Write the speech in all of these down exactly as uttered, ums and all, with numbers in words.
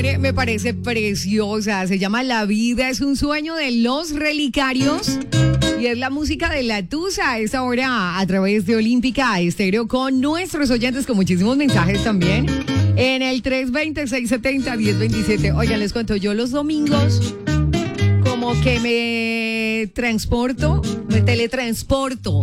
me parece preciosa. Se llama La vida es un sueño de Los Relicarios. Y es la música de La Tusa a esta hora a través de Olímpica Estéreo con nuestros oyentes con muchísimos mensajes también. En el tres veinte, seiscientos setenta, diez veintisiete. Oigan, les cuento, yo los domingos como que me transporto, me teletransporto.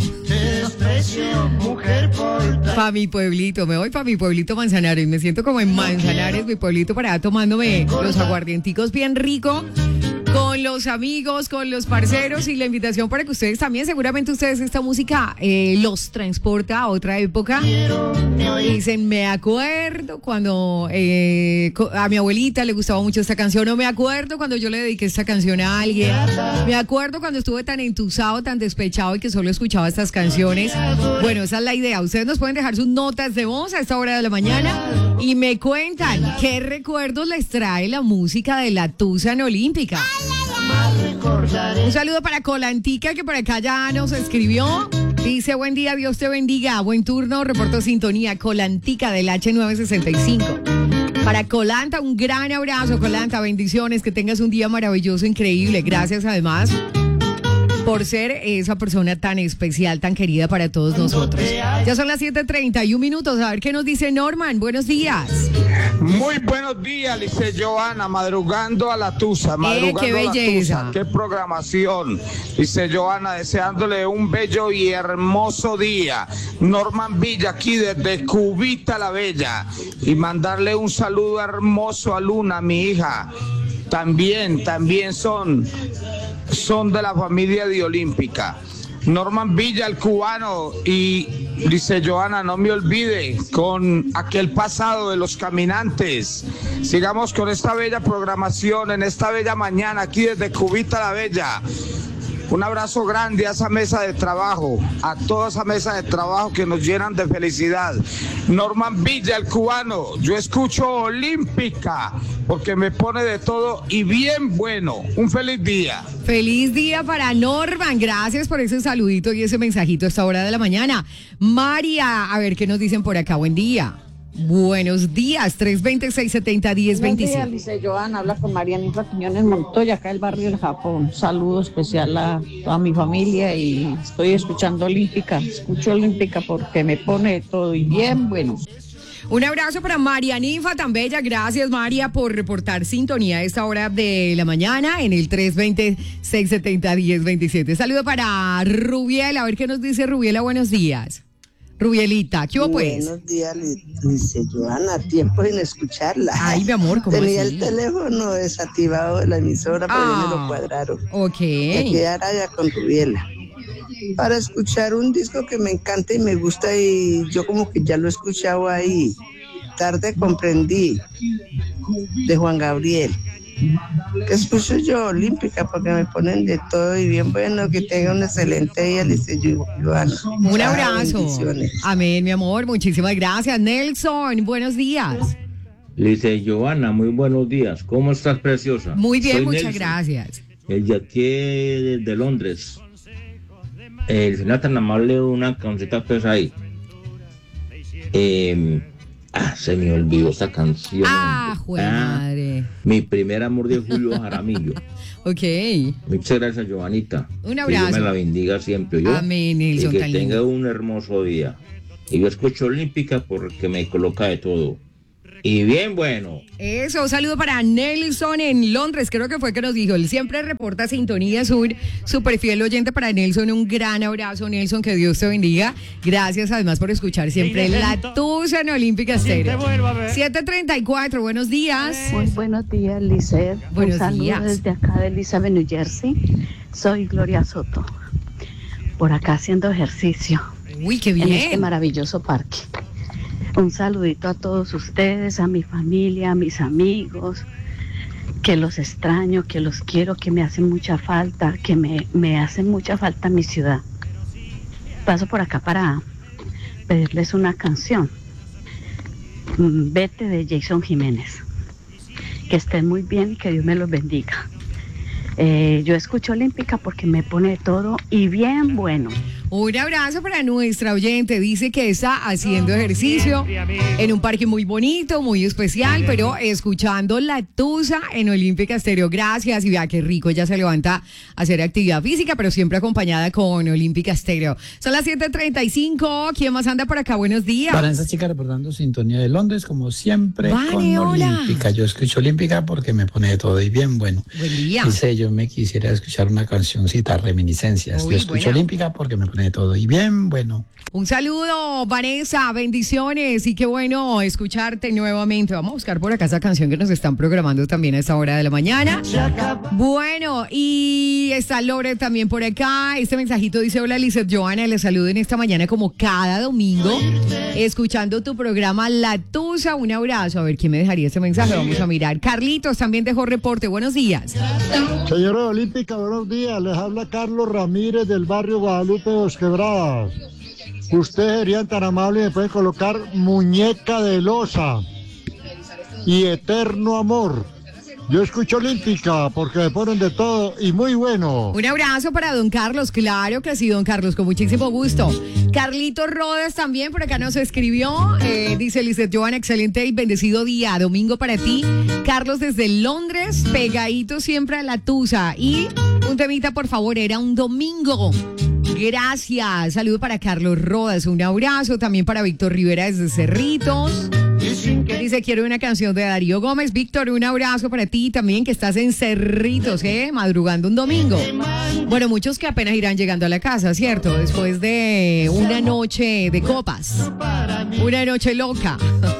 Para mi pueblito, me voy para mi pueblito Manzanares, me siento como en Manzanares, mi pueblito, para allá tomándome los aguardienticos bien rico, con los amigos, con los parceros, y la invitación para que ustedes también, seguramente ustedes esta música eh, los transporta a otra época. Dicen, me acuerdo cuando eh, a mi abuelita le gustaba mucho esta canción, o me acuerdo cuando yo le dediqué esta canción a alguien, me acuerdo cuando estuve tan entusado, tan despechado y que solo escuchaba estas canciones. Bueno, esa es la idea. Ustedes nos pueden dejar sus notas de voz a esta hora de la mañana y me cuentan qué recuerdos les trae la música de La Tusa en Olímpica. Un saludo para Colantica, que por acá ya nos escribió. Dice, buen día, Dios te bendiga. Buen turno, reporto sintonía. Colantica del hache novecientos sesenta y cinco. Para Colanta, un gran abrazo, Colanta. Bendiciones, que tengas un día maravilloso, increíble. Gracias, además, por ser esa persona tan especial, tan querida para todos nosotros. Ya son las siete treinta y un minutos. A ver qué nos dice Norman. Buenos días. Muy buenos días, dice Joana, madrugando a La Tusa, madrugando eh, qué belleza. a La Tusa, qué programación, dice Joana, deseándole un bello y hermoso día. Norman Villa, aquí desde Cubita la Bella, y mandarle un saludo hermoso a Luna, mi hija. También, también son, son de la familia de Olímpica. Norman Villa, el cubano, y dice Joana, no me olvide con aquel pasado de los caminantes. Sigamos con esta bella programación en esta bella mañana aquí desde Cubita la Bella. Un abrazo grande a esa mesa de trabajo, a toda esa mesa de trabajo que nos llenan de felicidad. Norman Villa, el cubano, yo escucho Olímpica porque me pone de todo y bien bueno. Un feliz día. Feliz día para Norman. Gracias por ese saludito y ese mensajito a esta hora de la mañana. María, a ver qué nos dicen por acá. Buen día. Buenos días, tres veinte, seiscientos setenta, diez veintisiete. Buenos días, dice Joana, habla con Marianita Quiñones Montoya, acá del barrio del Japón. Un saludo especial a toda mi familia y estoy escuchando Olímpica. Escucho Olímpica porque me pone todo y bien bueno. Un abrazo para María Ninfa, tan bella. Gracias, María, por reportar sintonía a esta hora de la mañana en el tres veinte, seiscientos setenta, diez veintisiete. Saludo para Rubiela, a ver qué nos dice Rubiela. Buenos días. Rubielita, ¿qué hubo pues? Buenos días, dice Joana, tiempo sin escucharla. Ay, mi amor, ¿cómo Tenía así? el teléfono desactivado de la emisora, pero ah, ya me lo cuadraron. Ok. Me quedara ya con Rubiela. Para escuchar un disco que me encanta y me gusta y yo como que ya lo he escuchado ahí. Tarde comprendí, de Juan Gabriel. Que escucho yo Olímpica porque me ponen de todo y bien bueno, que tenga un excelente día, dice Joana. Un abrazo. Amén, mi amor, muchísimas gracias. Nelson, buenos días. Dice Joana, muy buenos días. ¿Cómo estás, preciosa? Muy bien, Soy muchas Nelson, gracias. El de aquí de, de Londres. El final tan amable, una camiseta pues ahí. Eh, ah, se me olvidó esa canción. Ah, joder, ah, madre. Mi primer amor de Julio Jaramillo. Ok. Muchas gracias, Joanita. Un abrazo. Que Dios me la bendiga siempre. Yo, amén, Nelson. Y que tan tenga lindo. un hermoso día. Y yo escucho Olímpica porque me coloca de todo. Y bien bueno. Eso, un saludo para Nelson en Londres, creo que fue que nos dijo. Él siempre reporta Sintonía Sur, súper fiel oyente para Nelson. Un gran abrazo, Nelson, que Dios te bendiga. Gracias además por escuchar siempre La Tusa en Olímpica Estéreo. siete treinta y cuatro, buenos días. Muy buenos días, Lizeth. Buenos un saludo días. desde acá de Elizabeth, New Jersey. Soy Gloria Soto, por acá haciendo ejercicio. Uy, qué bien. En este maravilloso parque. Un saludito a todos ustedes, a mi familia, a mis amigos, que los extraño, que los quiero, que me hacen mucha falta, que me, me hacen mucha falta mi ciudad. Paso por acá para pedirles una canción. Vete, de Jason Jiménez. Que estén muy bien y que Dios me los bendiga. Eh, yo escucho Olímpica porque me pone todo y bien bueno. Un abrazo para nuestra oyente. Dice que está haciendo ejercicio en un parque muy bonito, muy especial, pero escuchando La Tusa en Olímpica Estéreo. Gracias. Y vea qué rico. Ella se levanta a hacer actividad física, pero siempre acompañada con Olímpica Estéreo. Son las siete treinta y cinco. ¿Quién más anda por acá? Buenos días. Para esa chica reportando sintonía de Londres, como siempre, vale, con hola. Olímpica. Yo escucho Olímpica porque me pone de todo y bien bueno. Buen día. Dice, yo me quisiera escuchar una cancioncita, Reminiscencias. Uy, yo escucho buena. Olímpica porque me pone de todo y bien bueno. Un saludo, Vanessa, bendiciones y qué bueno escucharte nuevamente. Vamos a buscar por acá esa canción que nos están programando también a esta hora de la mañana. Bueno, y está Lore también por acá. Este mensajito dice, hola Lizeth Joana, les saludo en esta mañana como cada domingo, escuchando tu programa La Tusa. Un abrazo. A ver, ¿quién me dejaría este mensaje? Vamos a mirar. Carlitos también dejó reporte. Buenos días. Señora Olímpica, buenos días. Les habla Carlos Ramírez del barrio Guadalupe de Dos Quebradas. Ustedes serían tan amables y me pueden colocar Muñeca de Loza y Eterno Amor. Yo escucho Olímpica porque me ponen de todo y muy bueno. Un abrazo para don Carlos, claro que sí, don Carlos, con muchísimo gusto. Carlito Rodas también por acá nos escribió, eh, dice Lizeth Joana, excelente y bendecido día, domingo para ti. Carlos desde Londres, pegadito siempre a La Tusa. Y un temita, por favor, era un domingo. Gracias, saludo para Carlos Rodas, un abrazo también para Víctor Rivera desde Cerritos. Dice, quiero una canción de Darío Gómez. Víctor, un abrazo para ti también, que estás en Cerritos, ¿eh? Madrugando un domingo. Bueno, muchos que apenas irán llegando a la casa, ¿cierto? Después de una noche de copas, una noche loca.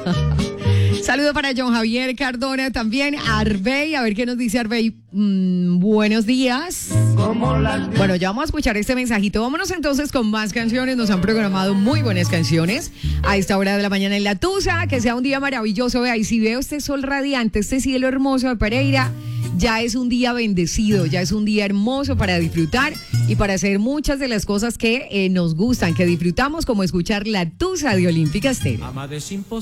Saludo para John Javier Cardona también. Arbey, a ver qué nos dice Arbey. Mm, buenos días. Bueno, ya vamos a escuchar este mensajito. Vámonos entonces con más canciones. Nos han programado muy buenas canciones a esta hora de la mañana en La Tusa. Que sea un día maravilloso. Vea, y si veo este sol radiante, este cielo hermoso de Pereira, ya es un día bendecido, ya es un día hermoso para disfrutar y para hacer muchas de las cosas que eh, nos gustan, que disfrutamos, como escuchar La Tusa de Olímpica Estéreo.